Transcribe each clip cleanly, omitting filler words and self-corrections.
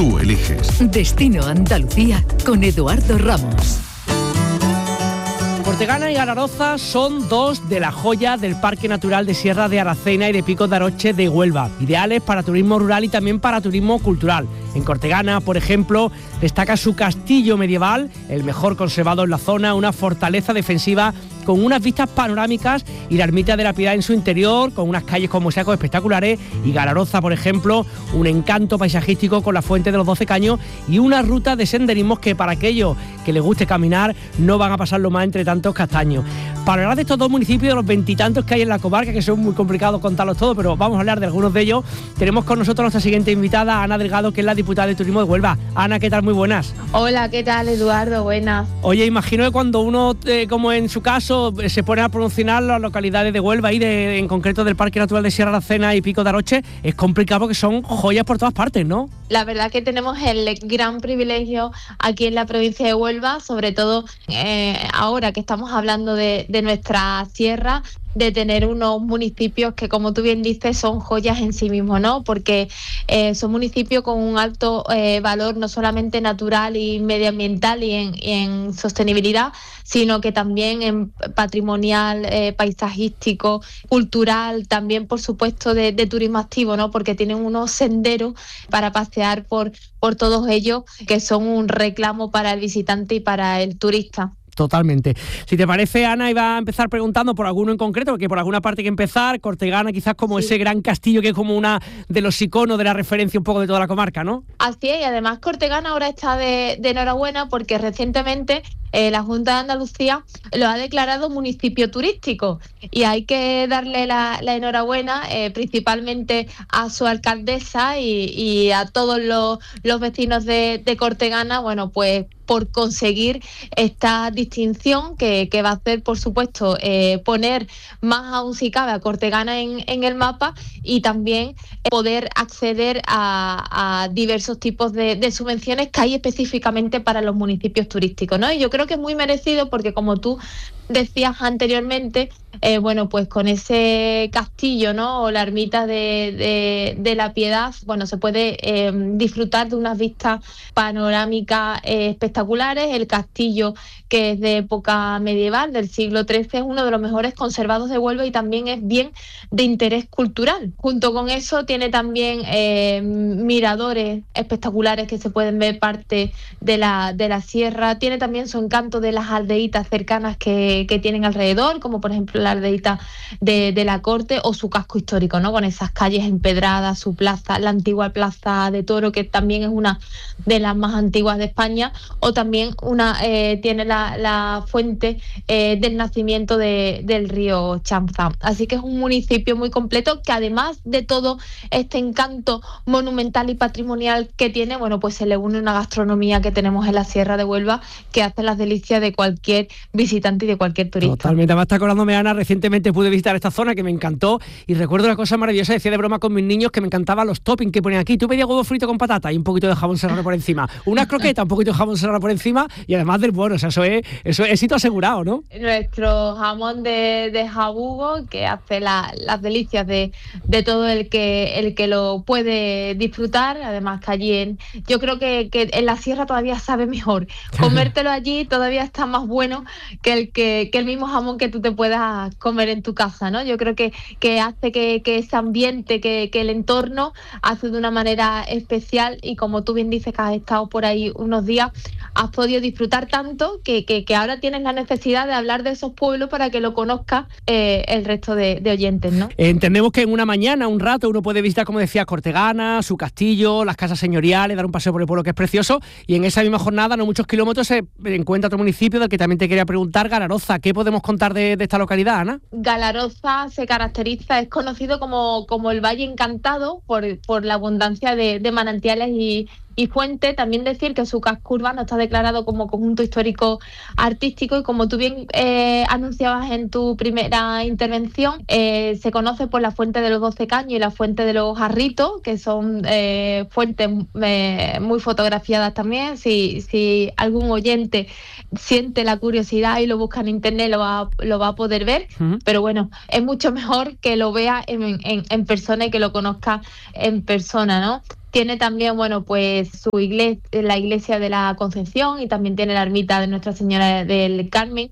tú eliges. Destino Andalucía con Eduardo Ramos. Cortegana y Galaroza son dos de las joyas del Parque Natural de Sierra de Aracena y de Picos de Aroche de Huelva, ideales para turismo rural y también para turismo cultural. En Cortegana, por ejemplo, destaca su castillo medieval, el mejor conservado en la zona, una fortaleza defensiva con unas vistas panorámicas y la ermita de la Piedad en su interior, con unas calles con mosaicos espectaculares, y Galaroza, por ejemplo, un encanto paisajístico con la fuente de los 12 caños y una ruta de senderismos que para aquellos que les guste caminar no van a pasarlo mal entre tantos castaños. Para hablar de estos dos municipios, de los veintitantos que hay en la comarca, que son muy complicados contarlos todos, pero vamos a hablar de algunos de ellos, tenemos con nosotros a nuestra siguiente invitada, Ana Delgado, que es la diputada de Turismo de Huelva. Ana, ¿qué tal? Muy buenas. Hola, ¿qué tal, Eduardo? Buenas. Oye, imagino que cuando uno, como en su caso, se pone a promocionar las localidades de Huelva y en concreto del Parque Natural de Sierra de Aracena y Pico de Aroche, es complicado porque son joyas por todas partes, ¿no? La verdad que tenemos el gran privilegio aquí en la provincia de Huelva, sobre todo ahora que estamos hablando de nuestra sierra, de tener unos municipios que, como tú bien dices, son joyas en sí mismos, ¿no? Porque son municipios con un alto valor no solamente natural y medioambiental y en sostenibilidad, sino que también en patrimonial, paisajístico, cultural, también por supuesto de turismo activo, ¿no? Porque tienen unos senderos para pasear por todos ellos que son un reclamo para el visitante y para el turista. Totalmente. Si te parece, Ana, iba a empezar preguntando por alguno en concreto, porque por alguna parte hay que empezar. Cortegana quizás como ese gran castillo que es como una de los iconos de la referencia un poco de toda la comarca, ¿no? Así es, y además Cortegana ahora está de enhorabuena porque recientemente la Junta de Andalucía lo ha declarado municipio turístico y hay que darle la enhorabuena principalmente a su alcaldesa y a todos los vecinos de Cortegana, bueno, pues por conseguir esta distinción que va a hacer, por supuesto, poner más aún si cabe a Cortegana en el mapa y también poder acceder a diversos tipos de subvenciones que hay específicamente para los municipios turísticos, ¿no? Y yo creo que es muy merecido porque, como tú decías anteriormente, bueno, pues con ese castillo, ¿no? O la ermita de la Piedad, bueno, se puede disfrutar de unas vistas panorámicas espectaculares. El castillo, que es de época medieval, del siglo XIII, es uno de los mejores conservados de Huelva y también es bien de interés cultural. Junto con eso tiene también miradores espectaculares que se pueden ver parte de la sierra. Tiene también su encanto de las aldeitas cercanas que tienen alrededor, como por ejemplo la aldeita de la Corte o su casco histórico, ¿no? Con esas calles empedradas, su plaza, la antigua Plaza de Toro, que también es una de las más antiguas de España, o también tiene la fuente del nacimiento del río Chanza. Así que es un municipio muy completo que, además de todo este encanto monumental y patrimonial que tiene, bueno, pues se le une una gastronomía que tenemos en la Sierra de Huelva que hace las delicias de cualquier visitante y de cualquier turista. Totalmente. Además, está acordándome, Ana, recientemente pude visitar esta zona que me encantó y recuerdo una cosa maravillosa, decía de broma con mis niños que me encantaban los toppings que ponían aquí. Tú pedías huevo frito con patata y un poquito de jamón serrano por encima, unas croquetas, un poquito de jamón serrano por encima y además del bueno, o sea, eso es éxito asegurado, ¿no? Nuestro jamón de jabugo, que hace las delicias de todo el que lo puede disfrutar. Además que allí yo creo que en la sierra todavía sabe mejor. Comértelo allí todavía está más bueno que el mismo jamón que tú te puedas comer en tu casa, ¿no? Yo creo que hace que ese ambiente, que el entorno hace de una manera especial y, como tú bien dices, que has estado por ahí unos días, has podido disfrutar tanto que ahora tienes la necesidad de hablar de esos pueblos para que lo conozca el resto de oyentes, ¿no? Entendemos que en una mañana, un rato, uno puede visitar, como decía, Cortegana, su castillo, las casas señoriales, dar un paseo por el pueblo, que es precioso, y en esa misma jornada, no muchos kilómetros, se encuentra otro municipio del que también te quería preguntar, Galaroza. ¿Qué podemos contar de esta localidad, Ana? Galaroza se caracteriza, es conocido como el Valle Encantado por la abundancia de manantiales y fuente. También decir que su casco urbano está declarado como conjunto histórico artístico y, como tú bien anunciabas en tu primera intervención, se conoce por la fuente de los 12 caños y la fuente de los Jarritos, que son fuentes muy fotografiadas también. Si algún oyente siente la curiosidad y lo busca en internet, lo va a poder ver. Pero bueno, es mucho mejor que lo vea en persona y que lo conozca en persona, ¿no? Tiene también, bueno, pues su iglesia, la iglesia de la Concepción, y también tiene la ermita de Nuestra Señora del Carmen.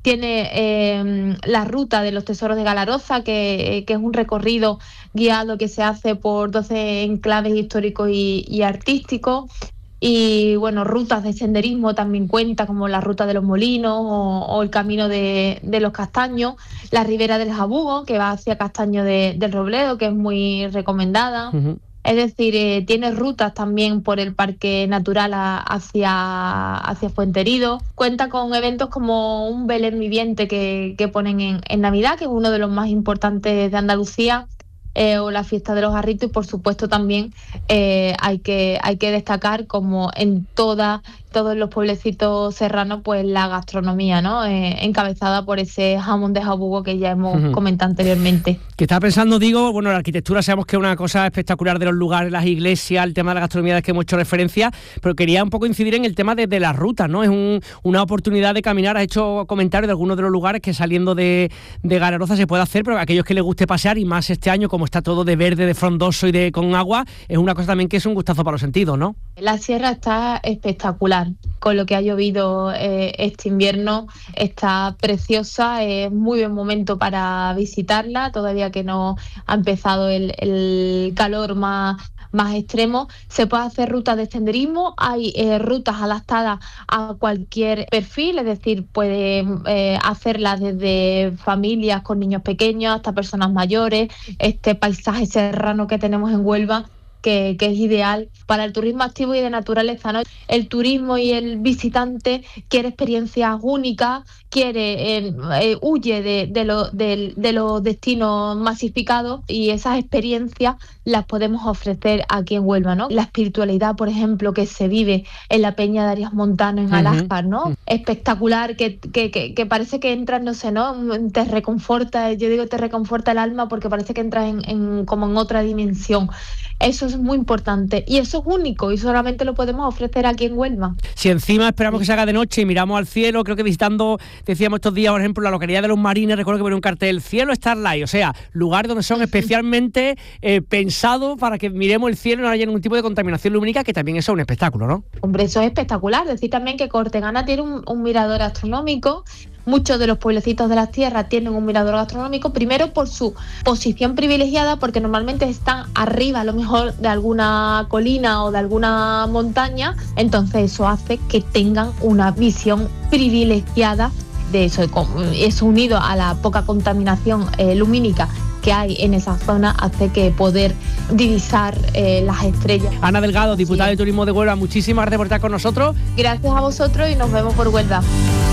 Tiene la ruta de los tesoros de Galaroza, que es un recorrido guiado que se hace por 12 enclaves históricos y artísticos. Y bueno, rutas de senderismo también cuenta, como la ruta de los Molinos o el camino de los Castaños, la ribera del Jabugo, que va hacia Castaño del Robledo, que es muy recomendada. Uh-huh. Es decir, tiene rutas también por el Parque Natural hacia Fuenterido. Cuenta con eventos como un Belén viviente que ponen en Navidad, que es uno de los más importantes de Andalucía, o la fiesta de los jarritos, y por supuesto también hay que destacar, como en todos los pueblecitos serranos, pues la gastronomía, ¿no? Encabezada por ese jamón de jabugo que ya hemos comentado anteriormente. Que estaba pensando, digo, bueno, la arquitectura sabemos que es una cosa espectacular de los lugares, las iglesias, el tema de la gastronomía del que hemos hecho referencia, pero quería un poco incidir en el tema de las rutas, ¿no? Es una oportunidad de caminar. Has hecho comentarios de algunos de los lugares que saliendo de Galaroza se puede hacer, pero a aquellos que les guste pasear, y más este año como está todo de verde, de frondoso y con agua, es una cosa también que es un gustazo para los sentidos, ¿no? La sierra está espectacular, con lo que ha llovido este invierno, está preciosa, es muy buen momento para visitarla, todavía que no ha empezado el calor más extremo. Se puede hacer rutas de senderismo, hay rutas adaptadas a cualquier perfil, es decir, puede hacerlas desde familias con niños pequeños hasta personas mayores. Este paisaje serrano que tenemos en Huelva, que es ideal para el turismo activo y de naturaleza, ¿no? El turismo y el visitante quiere experiencias únicas, huye de los destinos masificados, y esas experiencias las podemos ofrecer aquí en Huelva, ¿no? La espiritualidad, por ejemplo, que se vive en la Peña de Arias Montano en Alaspar, ¿no? Espectacular, que parece que entras, no sé, ¿no? Te reconforta, yo digo te reconforta el alma, porque parece que entras como en otra dimensión. Eso es muy importante y eso es único y solamente lo podemos ofrecer aquí en Huelva. Si encima esperamos que se haga de noche y miramos al cielo, creo que visitando, decíamos estos días, por ejemplo, la localidad de Los Marines, recuerdo que ponía un cartel, cielo Starlight, o sea, lugares donde son especialmente pensados para que miremos el cielo y no haya ningún tipo de contaminación lumínica, que también eso es un espectáculo, ¿no? Hombre, eso es espectacular. Decir también que Cortegana tiene un mirador astronómico. Muchos de los pueblecitos de las tierras tienen un mirador gastronómico, primero por su posición privilegiada, porque normalmente están arriba a lo mejor de alguna colina o de alguna montaña, entonces eso hace que tengan una visión privilegiada de eso. Eso, unido a la poca contaminación lumínica que hay en esa zona, hace que poder divisar las estrellas. Ana Delgado, diputada de Turismo de Huelva, muchísimas gracias por estar con nosotros. Gracias a vosotros y nos vemos por Huelva.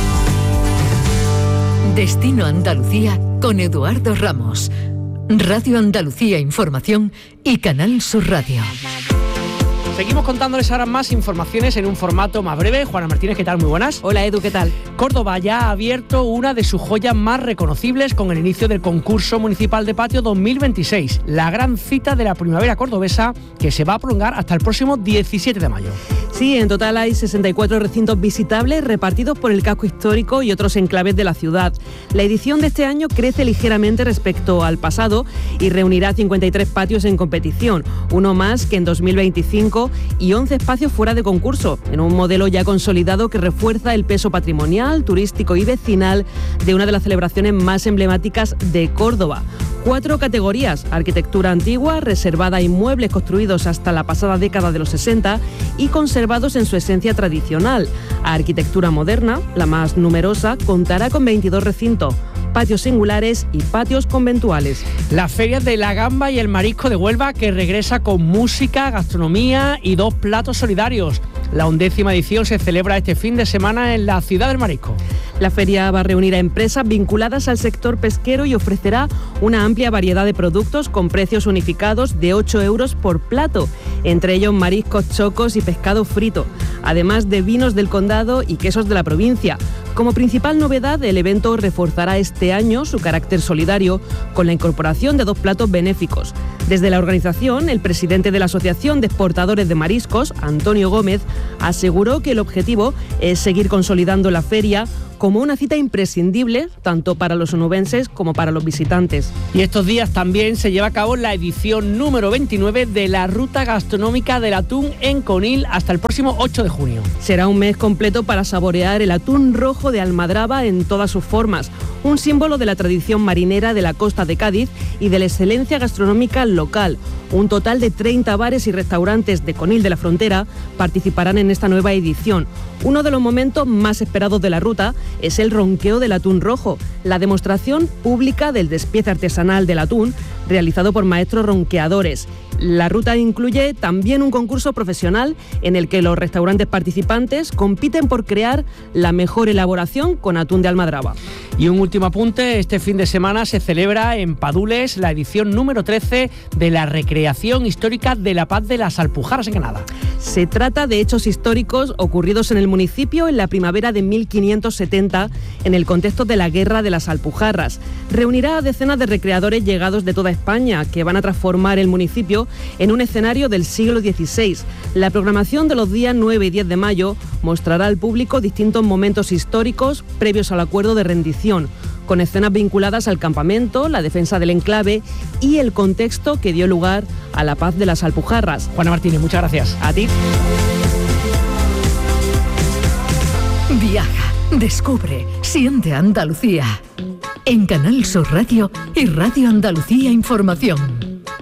Destino Andalucía con Eduardo Ramos. Radio Andalucía Información y Canal Sur Radio. Seguimos contándoles ahora más informaciones en un formato más breve. Juana Martínez, ¿qué tal? Muy buenas. Hola Edu, ¿qué tal? Córdoba ya ha abierto una de sus joyas más reconocibles con el inicio del concurso municipal de patio 2026, la gran cita de la primavera cordobesa, que se va a prolongar hasta el próximo 17 de mayo. Sí, en total hay 64 recintos visitables repartidos por el casco histórico y otros enclaves de la ciudad. La edición de este año crece ligeramente respecto al pasado y reunirá 53 patios en competición, uno más que en 2025, y 11 espacios fuera de concurso, en un modelo ya consolidado que refuerza el peso patrimonial, turístico y vecinal de una de las celebraciones más emblemáticas de Córdoba. 4 categorías: arquitectura antigua, reservada a inmuebles construidos hasta la pasada década de los 60 y conservados en su esencia tradicional. Arquitectura moderna, la más numerosa, contará con 22 recintos, patios singulares y patios conventuales. La Feria de la Gamba y el Marisco de Huelva, que regresa con música, gastronomía y 2 platos solidarios. La 11ª edición se celebra este fin de semana en la ciudad del Marisco. La feria va a reunir a empresas vinculadas al sector pesquero y ofrecerá una amplia variedad de productos con precios unificados de 8 euros por plato, entre ellos mariscos, chocos y pescado frito, además de vinos del condado y quesos de la provincia. Como principal novedad, el evento reforzará este año su carácter solidario con la incorporación de 2 platos benéficos. Desde la organización, el presidente de la Asociación de Exportadores de Mariscos, Antonio Gómez, aseguró que el objetivo es seguir consolidando la feria como una cita imprescindible tanto para los onubenses como para los visitantes. Y estos días también se lleva a cabo la edición número 29 de la Ruta Gastronómica del Atún en Conil hasta el próximo 8 de junio. Será un mes completo para saborear el atún rojo de Almadraba en todas sus formas, un símbolo de la tradición marinera de la costa de Cádiz y de la excelencia gastronómica local. Un total de 30 bares y restaurantes de Conil de la Frontera participarán en esta nueva edición. Uno de los momentos más esperados de la ruta es el ronqueo del atún rojo, la demostración pública del despiece artesanal del atún realizado por maestros ronqueadores. La ruta incluye también un concurso profesional en el que los restaurantes participantes compiten por crear la mejor elaboración con atún de Almadraba. Y un último apunte, este fin de semana se celebra en Padules la edición número 13 de la recreación histórica de la Paz de las Alpujarras en Granada. Se trata de hechos históricos ocurridos en el municipio en la primavera de 1570 en el contexto de la Guerra de las Alpujarras. Reunirá a decenas de recreadores llegados de toda España que van a transformar el municipio en un escenario del siglo XVI. La programación de los días 9 y 10 de mayo mostrará al público distintos momentos históricos previos al acuerdo de rendición, con escenas vinculadas al campamento, la defensa del enclave y el contexto que dio lugar a la Paz de las Alpujarras. Juana Martínez, muchas gracias. A ti. Viaja, descubre, siente Andalucía. En Canal Sur Radio y Radio Andalucía Información.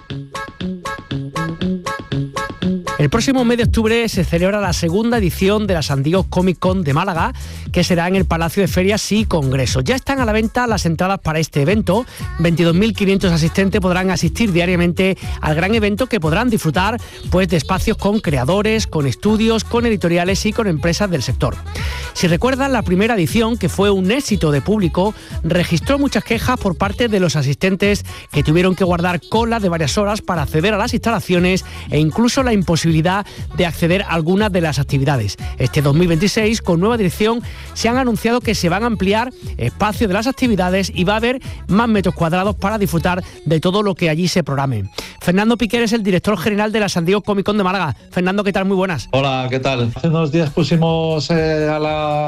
El próximo mes de octubre se celebra la segunda edición de la San Diego Comic Con de Málaga, que será en el Palacio de Ferias y Congresos. Ya están a la venta las entradas para este evento. 22.500 asistentes podrán asistir diariamente al gran evento, que podrán disfrutar pues, de espacios con creadores, con estudios, con editoriales y con empresas del sector. Si recuerdan, la primera edición, que fue un éxito de público, registró muchas quejas por parte de los asistentes, que tuvieron que guardar colas de varias horas para acceder a las instalaciones e incluso la imposibilidad de acceder a algunas de las actividades. Este 2026, con nueva dirección, se han anunciado que se van a ampliar espacios de las actividades y va a haber más metros cuadrados para disfrutar de todo lo que allí se programe. Fernando Piquer es el director general de la San Diego Comic Con de Málaga. Fernando, ¿qué tal? Muy buenas. Hola, ¿qué tal? Hace unos días pusimos a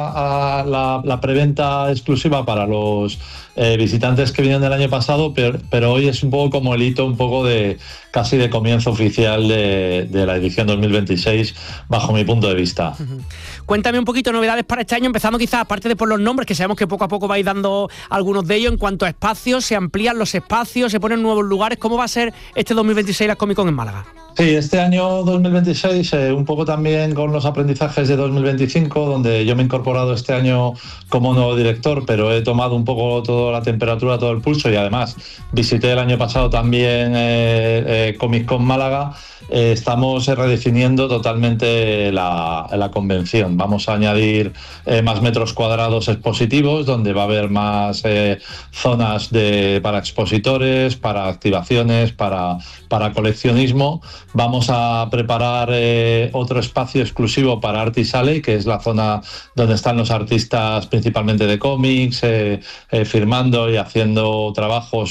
la preventa exclusiva para los visitantes que vinieron del año pasado, pero hoy es un poco como el hito, un poco de casi de comienzo oficial de la edición 2026, bajo mi punto de vista. Cuéntame un poquito novedades para este año, empezando quizás, aparte de por los nombres, que sabemos que poco a poco vais dando algunos de ellos. En cuanto a espacios, se amplían los espacios, se ponen nuevos lugares. ¿Cómo va a ser este 2026 la Comic Con en Málaga? Sí, este año 2026, un poco también con los aprendizajes de 2025, donde yo me he incorporado este año como nuevo director, pero he tomado un poco toda la temperatura, todo el pulso, y además visité el año pasado también Comic Con Málaga. Estamos redefiniendo totalmente la convención. Vamos a añadir más metros cuadrados expositivos, donde va a haber más zonas para expositores, para activaciones, para coleccionismo. Vamos a preparar otro espacio exclusivo para Artis Alley, que es la zona donde están los artistas principalmente de cómics, firmando y haciendo trabajos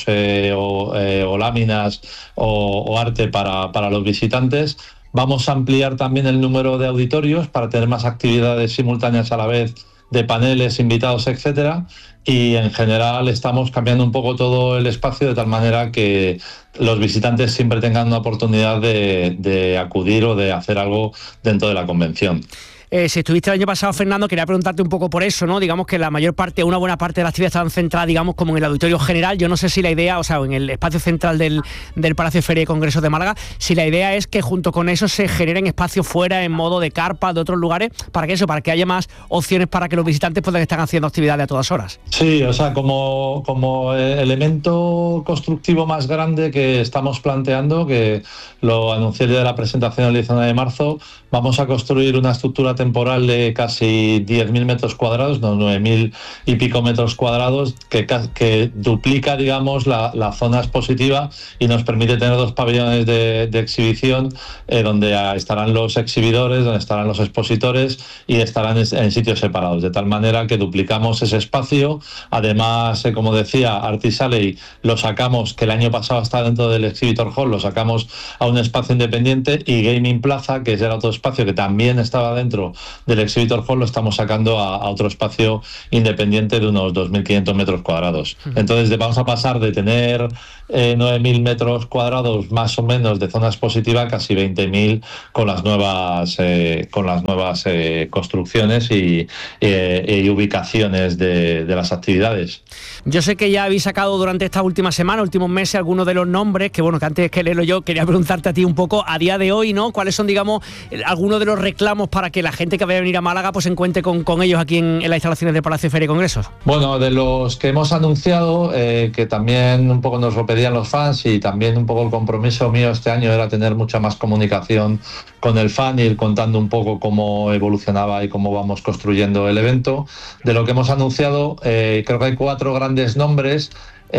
o láminas o arte para los visitantes. Vamos a ampliar también el número de auditorios para tener más actividades simultáneas a la vez, de paneles, invitados, etcétera, y en general estamos cambiando un poco todo el espacio de tal manera que los visitantes siempre tengan una oportunidad de acudir o de hacer algo dentro de la convención. Si estuviste el año pasado, Fernando, quería preguntarte un poco por eso, ¿no? Digamos que la mayor parte, una buena parte de las actividades estaban centradas, digamos, como en el auditorio general. Yo no sé si la idea, o sea, en el espacio central del Palacio de Feria y Congresos de Málaga, si la idea es que junto con eso se generen espacios fuera en modo de carpa de otros lugares, para que haya más opciones para que los visitantes puedan estar haciendo actividades a todas horas. Sí, o sea, como elemento constructivo más grande que estamos planteando, que lo anuncié el día de la presentación el 19 de marzo, vamos a construir una estructura temporal de casi 10.000 metros cuadrados, no, 9.000 y pico metros cuadrados, que duplica, digamos, la zona expositiva y nos permite tener dos pabellones de exhibición, donde estarán los exhibidores, donde estarán los expositores y estarán en sitios separados, de tal manera que duplicamos ese espacio. Además, como decía, Artis Alley lo sacamos, que el año pasado estaba dentro del Exhibitor Hall, lo sacamos a un espacio independiente, y Gaming Plaza, que era otro espacio que también estaba dentro espacio del Exhibitor Hall lo estamos sacando a otro espacio independiente de unos 2.500 metros cuadrados. Entonces vamos a pasar de tener 9.000 metros cuadrados más o menos de zona expositiva a casi 20.000 con las nuevas construcciones y ubicaciones de las actividades. Yo sé que ya habéis sacado durante estas últimas semanas, últimos meses, algunos de los nombres, que bueno, que antes que leerlo yo, quería preguntarte a ti un poco, a día de hoy, ¿no? ¿Cuáles son, digamos, algunos de los reclamos para que la gente que vaya a venir a Málaga pues se encuentre con ellos aquí en las instalaciones del Palacio de Feria y Congresos? Bueno, de los que hemos anunciado, que también un poco nos lo pedían los fans y también un poco el compromiso mío este año era tener mucha más comunicación con el fan y ir contando un poco cómo evolucionaba y cómo vamos construyendo el evento. De lo que hemos anunciado, creo que hay 4 grandes nombres.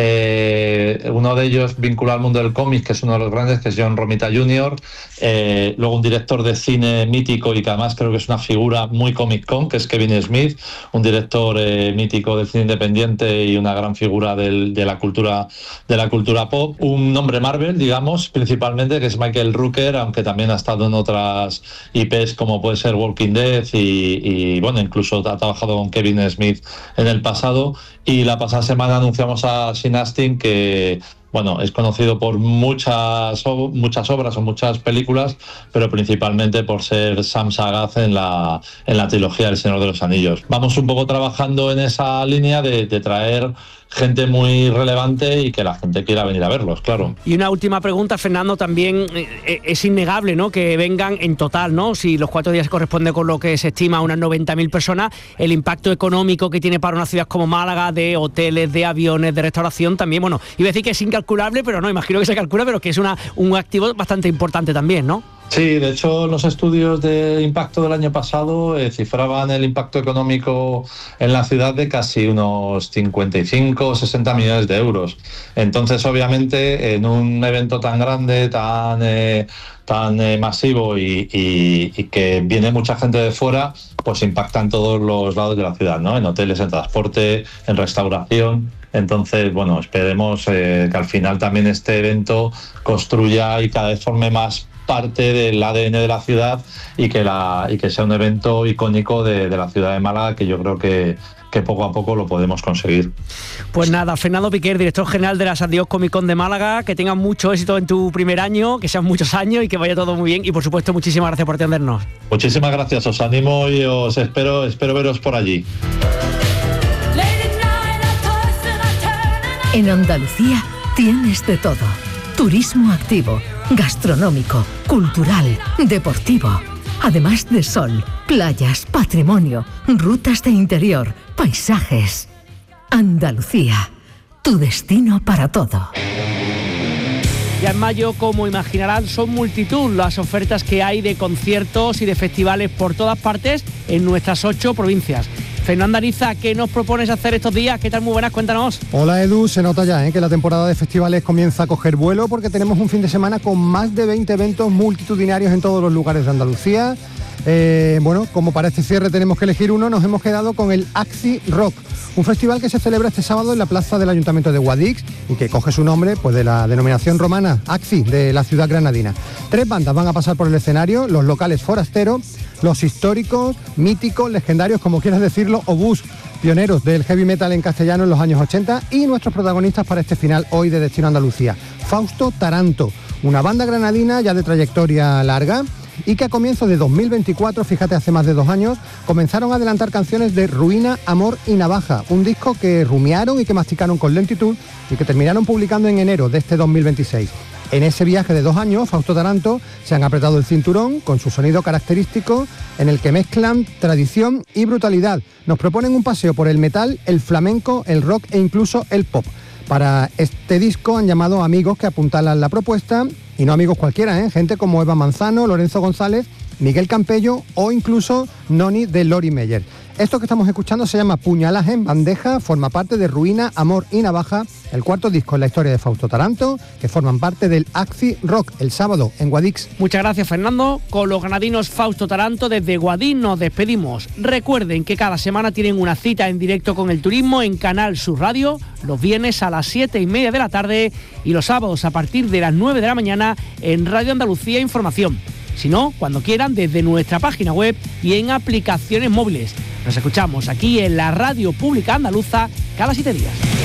Uno de ellos vinculado al mundo del cómic, que es uno de los grandes, que es John Romita Jr., luego un director de cine mítico y que además creo que es una figura muy Comic Con, que es Kevin Smith, un director mítico del cine independiente y una gran figura de la cultura pop. Un nombre Marvel, digamos, principalmente, que es Michael Rooker, aunque también ha estado en otras IPs como puede ser Walking Dead y bueno, incluso ha trabajado con Kevin Smith en el pasado. Y la pasada semana anunciamos a Sean Astin, que bueno, es conocido por muchas obras o muchas películas, pero principalmente por ser Sam Sagaz en la trilogía del Señor de los Anillos. Vamos un poco trabajando en esa línea de traer gente muy relevante y que la gente quiera venir a verlos, claro. Y una última pregunta, Fernando, también es innegable, ¿no?, que vengan en total, ¿no?, si los 4 días se corresponde con lo que se estima a unas 90.000 personas, el impacto económico que tiene para una ciudad como Málaga, de hoteles, de aviones, de restauración, también, bueno, iba a decir que es incalculable, pero no, imagino que se calcula, pero que es un activo bastante importante también, ¿no? Sí, de hecho los estudios de impacto del año pasado cifraban el impacto económico en la ciudad de casi unos 55 o 60 millones de euros. Entonces, obviamente, en un evento tan grande, tan masivo y que viene mucha gente de fuera, pues impacta en todos los lados de la ciudad, ¿no? En hoteles, en transporte, en restauración. Entonces, bueno, esperemos que al final también este evento construya y cada vez forme más parte del ADN de la ciudad y que sea un evento icónico de la ciudad de Málaga, que yo creo que poco a poco lo podemos conseguir. Pues nada, Fernando Piquer, director general de la San Diego Comic Con de Málaga, que tengas mucho éxito en tu primer año, que sean muchos años y que vaya todo muy bien, y por supuesto muchísimas gracias por atendernos. Muchísimas gracias, os animo y os espero veros por allí. En Andalucía tienes de todo: turismo activo, gastronómico, cultural, deportivo. Además de sol, playas, patrimonio, rutas de interior, paisajes. Andalucía, tu destino para todo. Ya en mayo, como imaginarán, son multitud las ofertas que hay de conciertos y de festivales por todas partes en nuestras 8 provincias. Fernando Ariza, ¿qué nos propones hacer estos días? ¿Qué tal? Muy buenas, cuéntanos. Hola Edu, se nota ya que la temporada de festivales comienza a coger vuelo, porque tenemos un fin de semana con más de 20 eventos multitudinarios en todos los lugares de Andalucía. Bueno, como para este cierre tenemos que elegir uno, nos hemos quedado con el Axi Rock, un festival que se celebra este sábado en la plaza del Ayuntamiento de Guadix y que coge su nombre pues de la denominación romana Axi, de la ciudad granadina. 3 bandas van a pasar por el escenario: los locales Forasteros, los históricos, míticos, legendarios, como quieras decirlo, Obús, pioneros del heavy metal en castellano en los años 80, y nuestros protagonistas para este final hoy de Destino Andalucía, Fausto Taranto, una banda granadina ya de trayectoria larga y que a comienzos de 2024, fíjate, hace más de 2 años, comenzaron a adelantar canciones de Ruina, Amor y Navaja, un disco que rumiaron y que masticaron con lentitud y que terminaron publicando en enero de este 2026. En ese viaje de 2 años, Fausto Taranto se han apretado el cinturón con su sonido característico, en el que mezclan tradición y brutalidad. Nos proponen un paseo por el metal, el flamenco, el rock e incluso el pop. Para este disco han llamado amigos que apuntalan la propuesta, y no amigos cualquiera, gente como Eva Manzano, Lorenzo González, Miguel Campello o incluso Noni de Lori Meyer. Esto que estamos escuchando se llama Puñalas en bandeja, forma parte de Ruina, Amor y Navaja, el 4º disco en la historia de Fausto Taranto, que forman parte del Axi Rock, el sábado en Guadix. Muchas gracias, Fernando. Con los granadinos Fausto Taranto desde Guadix nos despedimos. Recuerden que cada semana tienen una cita en directo con el turismo en Canal Sur Radio, los viernes a las 7:30 de la tarde y los sábados a partir de las 9 de la mañana en Radio Andalucía Información. Si no, cuando quieran, desde nuestra página web y en aplicaciones móviles. Nos escuchamos aquí en la Radio Pública Andaluza cada 7 días.